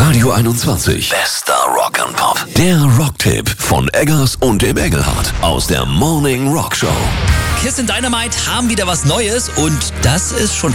Radio 21. Bester Rock'n'Pop. Der Rocktipp von Eggers und dem Engelhardt aus der Morning Rock Show. Kiss in Dynamite haben wieder was Neues und das ist schon